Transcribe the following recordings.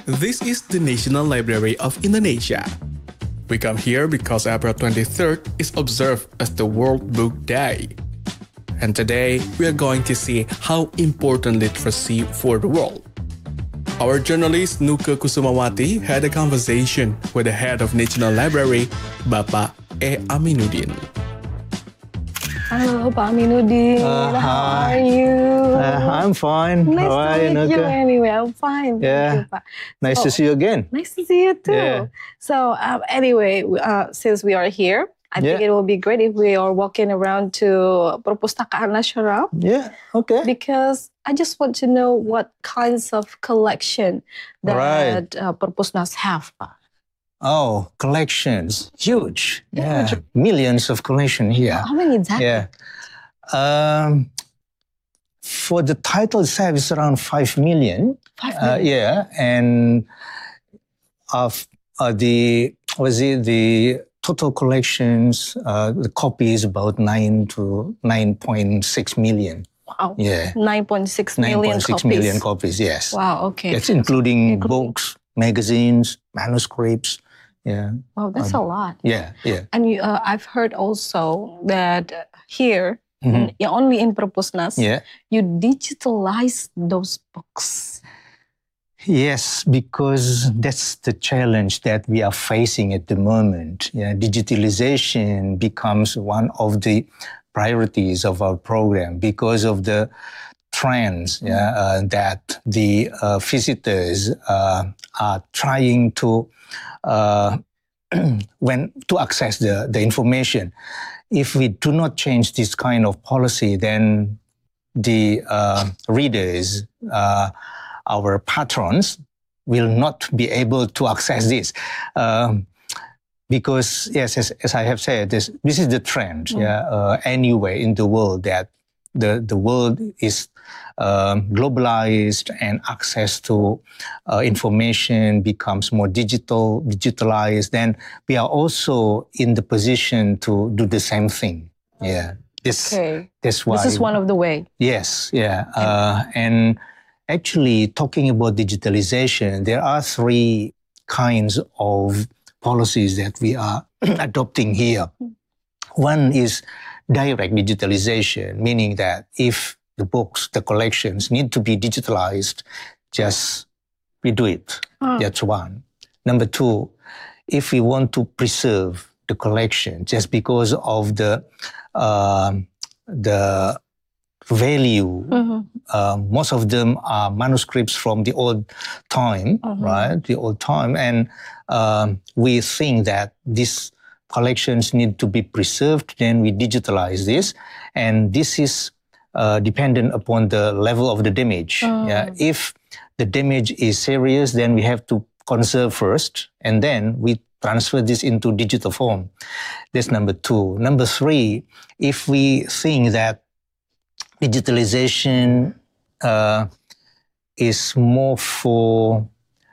This is the National Library of Indonesia. We come here because April 23rd is observed as the World Book Day. And today, we are going to see how important literacy for the world. Our journalist Nuka Kusumawati had a conversation with the head of National Library, Bapak E. Aminuddin. Hello, Pak Aminuddin. How are you? I'm fine. Nice How are to meet you Nuka? anyway. I'm fine. Yeah. Thank you, Pak. Nice to see you again. Nice to see you too. Yeah. So anyway, since we are here, I think it will be great if we are walking around to Perpustakaan Nasional. Yeah, okay. Because I just want to know what kinds of collection that Perpusnas have, Pak. Oh, collections. Huge. Yeah. Millions of collection here. How many exactly? Yeah. For the title itself, it's around 5 million. 5 million? Yeah. And of the total collections, the copy is about 9 to 9.6 million. Wow. Yeah. 9.6 million 9.6 copies. million copies, yes. Wow, okay. It's including books, magazines, manuscripts. Yeah. Wow, that's a lot. Yeah, yeah. And I've heard also that here, only in Perpusnas, you digitalize those books. Yes, because that's the challenge that we are facing at the moment. Yeah, digitalization becomes one of the priorities of our program because of the trends that the visitors are trying to to access the information. If we do not change this kind of policy, then the readers, our patrons, will not be able to access this. Because, yes, as I have said, this is the trend anyway in the world, that the world is globalized and access to information becomes more digitalized. Then we are also in the position to do the same thing. Yeah. That's why. This is one of the way. Yes, yeah. And actually, talking about digitalization, there are 3 kinds of policies that we are adopting here. One is direct digitalization, meaning that if the books, the collections need to be digitalized, just we do it. That's one. Number 2, if we want to preserve the collection just because of the value, most of them are manuscripts from the old time, right? The old time. And we think that these collections need to be preserved, then we digitalize this. And this is dependent upon the level of the damage. If the damage is serious, then we have to conserve first, and then we transfer this into digital form. That's number 2. Number 3, if we think that digitalization is more for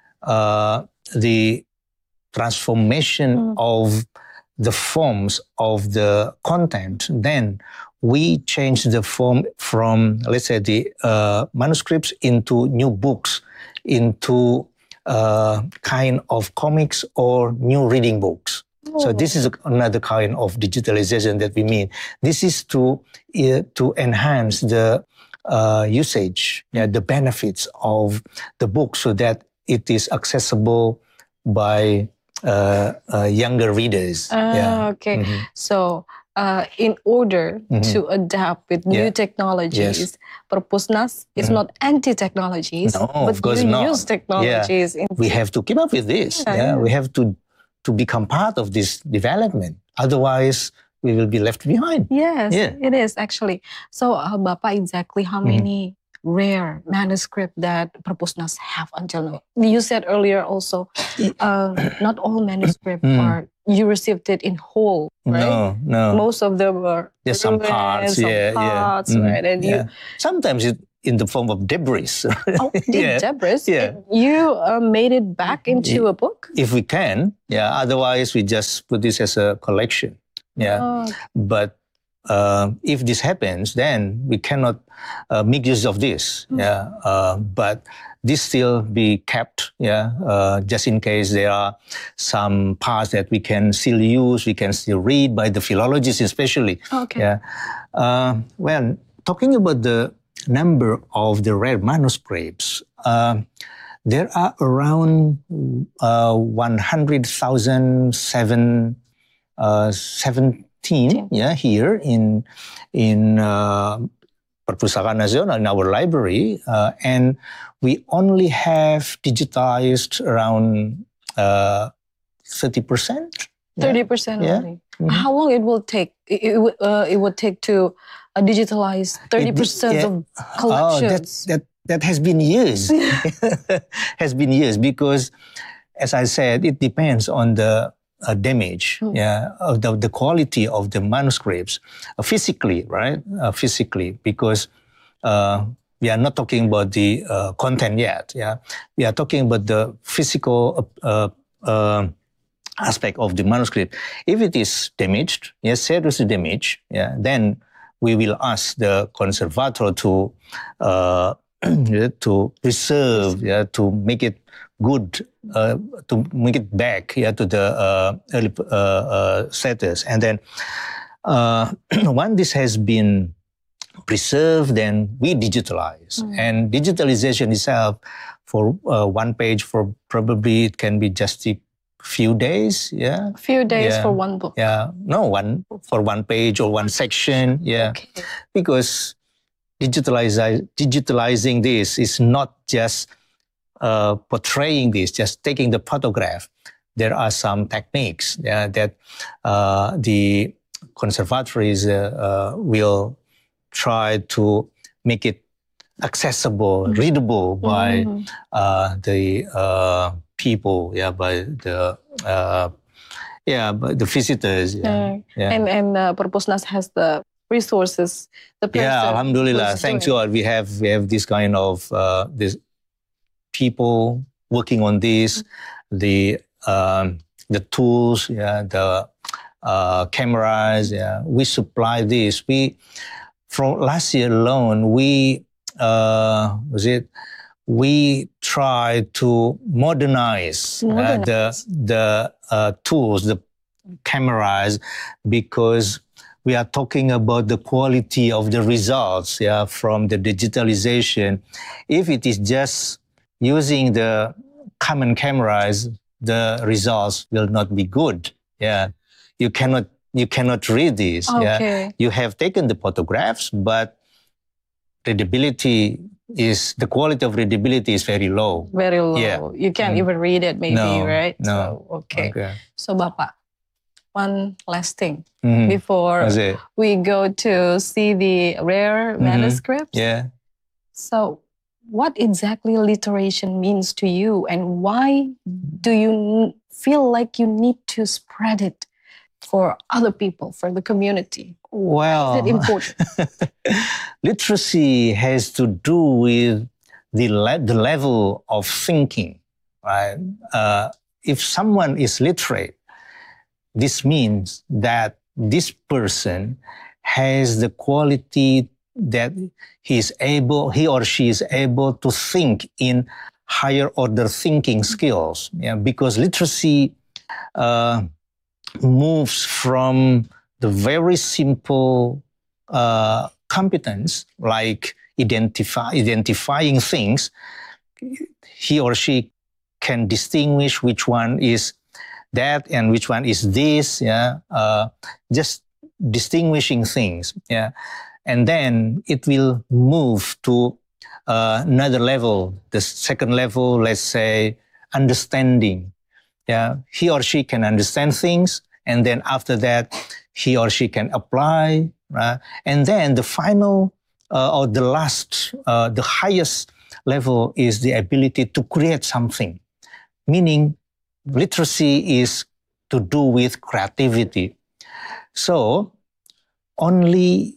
the transformation of the forms of the content, then we change the form from, let's say, the manuscripts into new books, into kind of comics or new reading books. So this is another kind of digitalization that we mean. This is to enhance the usage, the benefits of the book, so that it is accessible by younger readers. Okay. So in order to adapt with new technologies, Perpusnas is not anti-technologies, but you use technologies. We have to keep up with this. We have to become part of this development. Otherwise, we will be left behind. Yes, it is actually. So, Bapak, exactly how many rare manuscript that Perpusnas have until now? You said earlier also, not all manuscripts are, you received it in whole, right? No. Most of them are there's some parts, right? And you sometimes in the form of debris. Debris? Yeah. You made it back into a book? If we can, otherwise we just put this as a collection. But if this happens, then we cannot make use of this. But this still be kept, just in case there are some parts that we can still use, we can still read by the philologists especially. Okay. Well, talking about the number of the rare manuscripts, there are around 100,017 here in Perpustakaan Nasional, in our library, and we only have digitized around 30%. 30% only. How long it will take? It would take to digitalize 30% of collections. That has been years. Has been years because, as I said, it depends on the damage, of the quality of the manuscripts, physically, right? Physically, because we are not talking about the content yet. We are talking about the physical aspect of the manuscript. If it is damaged, seriously damaged, then we will ask the conservator to preserve, to make it good, to make it back, to the early status. And then once this has been preserved, then we digitalize. And digitalization itself, for one page, for probably it can be just a few days, Few days for one book. For one page or one section, Okay. Because digitalizing this is not just portraying this, just taking the photograph. There are some techniques that the conservatories will try to make it accessible, readable by the people, by the visitors. And Perpusnas has the resources. The person Alhamdulillah. Thank you all. We have this kind of this people working on this, the tools, the cameras. We supply this. From last year alone, we tried to modernize the tools, the cameras, because we are talking about the quality of the results, from the digitalization. If it is just using the common cameras, the results will not be good. You cannot read this. Okay. You have taken the photographs, but the quality of readability is very low. Very low. You can't even read it, maybe, right? No. So, okay. So, Bapak, one last thing before we go to see the rare manuscripts. So, what exactly literation means to you, and why do you feel like you need to spread it for other people, for the community? Well, is it important? Literacy has to do with the level of thinking, right? If someone is literate, this means that this person has the quality that he or she is able to think in higher order thinking skills. Because literacy moves from the very simple competence, like identifying things. He or she can distinguish which one is that and which one is this. Just distinguishing things. And then it will move to another level. The second level, let's say, understanding. He or she can understand things, and then after that, he or she can apply. And then the final or the last, the highest level is the ability to create something. Meaning, literacy is to do with creativity. So, only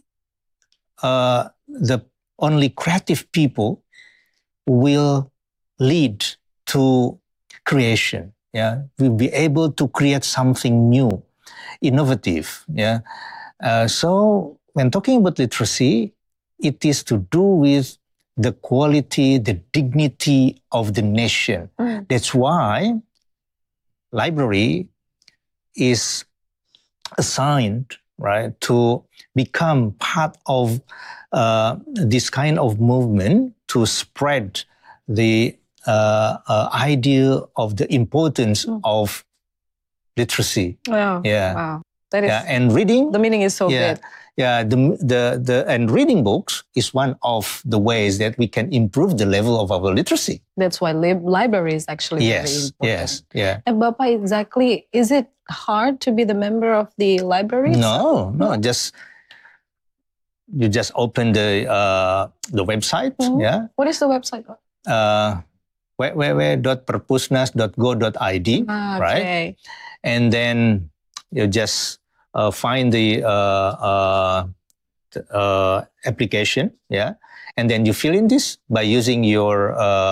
creative people will lead to creation. Will be able to create something new, innovative. So when talking about literacy, it is to do with the quality, the dignity of the nation. That's why library is assigned, right, to become part of this kind of movement to spread the idea of the importance of literacy. Wow. Yeah. Wow. That is, And reading. the meaning is so big. Yeah, and reading books is one of the ways that we can improve the level of our literacy. That's why library is actually very important. Yes, yeah. And Bapak, exactly, is it hard to be the member of the library? No, just you just open the website. Yeah. What is the website? www.perpusnas.go.id, right? Okay. And then you just find the application, yeah, and then you fill in this by using your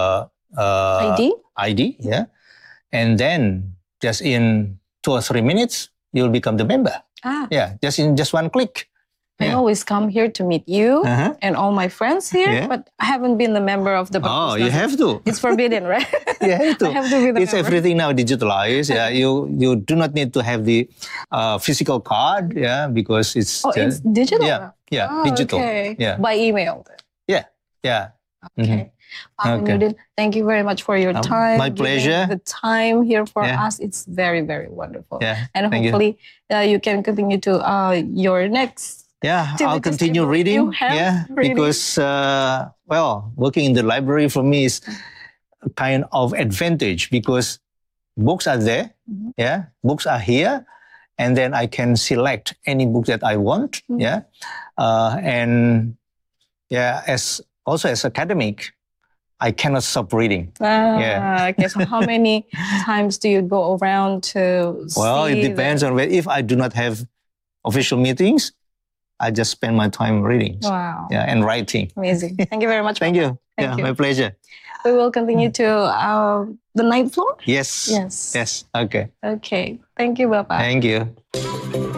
ID, yeah, and then just in 2 or 3 minutes you'll become the member. Yeah, just in one click. I always come here to meet you and all my friends here, but I haven't been the member of the. Oh, you have to. It's forbidden, right? You have to. I have to be the it's member. Everything now digitalized. Yeah, you do not need to have the physical card. Yeah, because it's. It's digital. Yeah, Oh, digital. Okay. Yeah, by email. Yeah. Okay. Nudin, thank you very much for your time. My pleasure. The time here for us, it's very, very wonderful. Yeah, and hopefully you can continue to your next. Yeah, I'll continue reading. Because working in the library for me is a kind of advantage because books are there. Yeah, books are here, and then I can select any book that I want. Yeah, and as academic, I cannot stop reading. Okay, so how many times do you go around to? Well, it depends on if I do not have official meetings. I just spend my time reading. Wow. Yeah, and writing. Amazing. Thank you very much. Thank you. Thank you. My pleasure. We will continue to the ninth floor. Yes. Yes. Okay. Okay. Thank you, Bapak. Thank you.